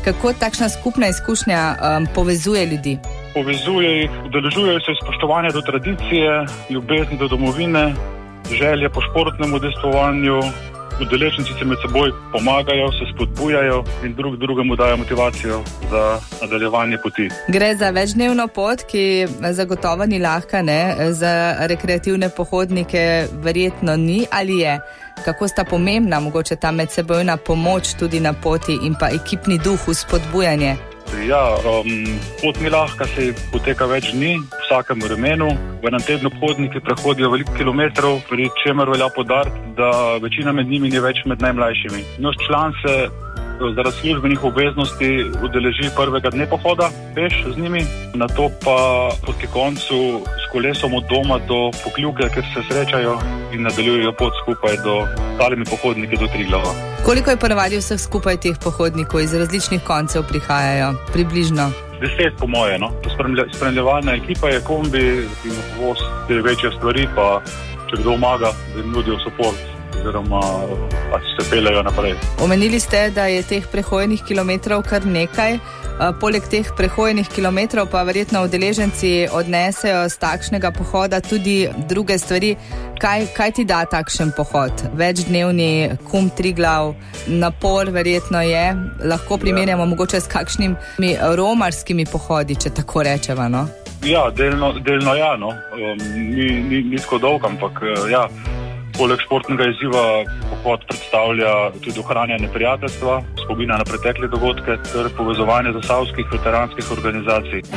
Kako takšna skupna izkušnja povezuje ljudi? Povezuje jih, udeležujejo se spoštovanja do tradicije, ljubezni do domovine, želje po športnem udejstvovanju. Udeleženci se med seboj pomagajo, se spodbujajo in drugemu dajo motivacijo za nadaljevanje poti. Gre za večdnevno pot, ki zagotovo ni lahka, ne? Za rekreativne pohodnike verjetno ni, ali je? Kako sta pomembna mogoče ta medsebojna pomoč tudi na poti in pa ekipni duh, spodbujanje? Ja, pot ni lahka, se poteka več dni, v vsakem vremenu. V enem tednu pohodniki prehodijo veliko kilometrov, pri čemer velja poudariti, da večina med njimi ni več med najmlajšimi. Naš član se zaradi službenih obveznosti udeleži prvega dne pohoda peš z njimi, nato pa proti koncu s kolesom od doma do Pokljuke, kjer se srečajo in nadaljujejo pot skupaj do ostalimi pohodniki do Triglava. Koliko je ponavadi vseh skupaj teh pohodnikov iz različnih koncev prihajajo? Približno? 10 po moje, no. Spremljevalna ekipa je kombi in voz te večje stvari, pa če kdo omaga, da jim nudijo support oziroma pač se peljajo naprej. Omenili ste, da je teh prehojenih kilometrov kar nekaj. Poleg teh prehojenih kilometrov pa verjetno udeleženci odnesejo z takšnega pohoda tudi druge stvari. Kaj ti da takšen pohod? Večdnevni Triglav, napor verjetno je. Lahko primerjamo mogoče s kakšnimi romarskimi pohodi, če tako rečeva, no? Ja, delno ja, no. Ni tako dolg, ampak ja. Poleg športnega izziva pohod predstavlja tudi ohranjanje prijateljstva, spomina na pretekle dogodke ter povezovanje zasavskih veteranskih organizacij.